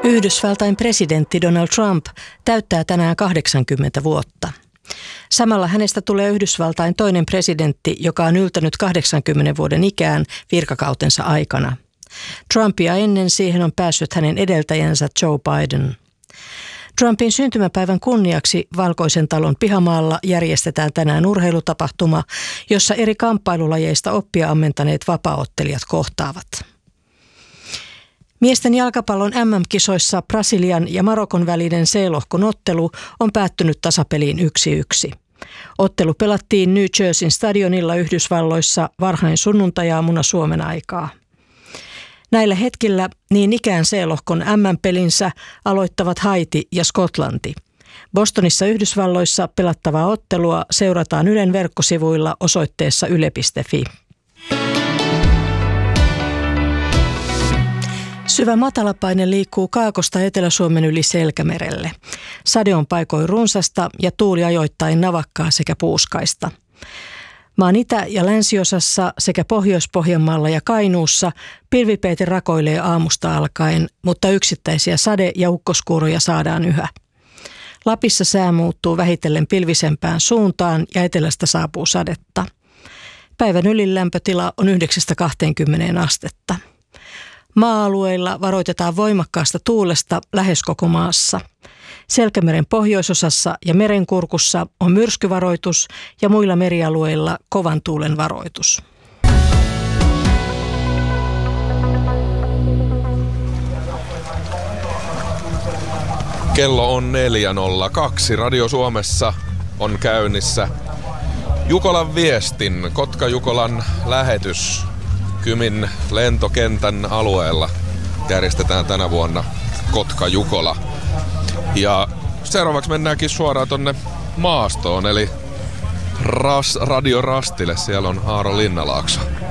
Yhdysvaltain presidentti Donald Trump täyttää tänään 80 vuotta. Samalla hänestä tulee Yhdysvaltain toinen presidentti, joka on yltänyt 80 vuoden ikään virkakautensa aikana. Trumpia ennen siihen on päässyt hänen edeltäjänsä Joe Biden. Trumpin syntymäpäivän kunniaksi Valkoisen talon pihamaalla järjestetään tänään urheilutapahtuma, jossa eri kamppailulajeista oppia ammentaneet vapaaottelijat kohtaavat. Miesten jalkapallon MM-kisoissa Brasilian ja Marokon välinen C-lohkon ottelu on päättynyt tasapeliin 1-1. Ottelu pelattiin New Jerseyn stadionilla Yhdysvalloissa varhain sunnuntai-aamuna Suomen aikaa. Näillä hetkillä niin ikään C-lohkon MM-pelinsä aloittavat Haiti ja Skotlanti. Bostonissa Yhdysvalloissa pelattavaa ottelua seurataan Ylen verkkosivuilla osoitteessa yle.fi. Syvä matalapaine liikkuu Kaakosta Etelä-Suomen yli Selkämerelle. Sade on paikoin runsasta ja tuuli ajoittain navakkaa sekä puuskaista. Maan itä- ja länsiosassa sekä Pohjois-Pohjanmaalla ja Kainuussa pilvipeite rakoilee aamusta alkaen, mutta yksittäisiä sade- ja ukkoskuuroja saadaan yhä. Lapissa sää muuttuu vähitellen pilvisempään suuntaan ja etelästä saapuu sadetta. Päivän ylin lämpötila on 9-20 astetta. Maa-alueilla varoitetaan voimakkaasta tuulesta lähes koko maassa. Selkämeren pohjoisosassa ja merenkurkussa on myrskyvaroitus ja muilla merialueilla kovan tuulen varoitus. Kello on 4.02. Radio Suomessa on käynnissä Jukolan viestin, Kotka-Jukolan lähetys. Kymin lentokentän alueella järjestetään tänä vuonna Kotka-Jukola. Ja seuraavaksi mennäänkin suoraan tonne maastoon, eli Radio Rastille. Siellä on Aaro Linnalaakso.